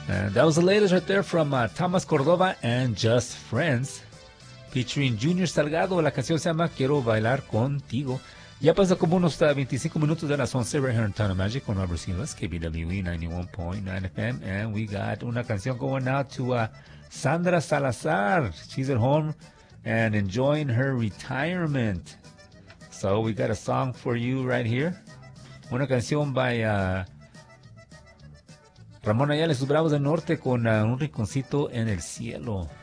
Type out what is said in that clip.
And that was the latest right there from Thomas Cordova and Just Friends, featuring Junior Salgado. La canción se llama Quiero Bailar Contigo. Ya pasó como unos 25 minutos de las 11 right here in Town of Magic on Albert Silas, KBWE 91.9 FM. And we got una canción going out to Sandra Salazar. She's at home and enjoying her retirement. So we got a song for you right here. Una canción by Ramón Ayala y sus Bravos del Norte con Un Rinconcito en el Cielo.